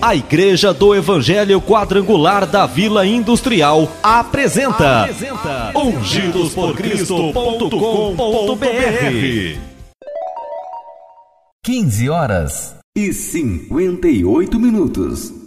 A Igreja do Evangelho Quadrangular da Vila Industrial apresenta ungidosporcristo.com.br. 15 horas e 58 minutos.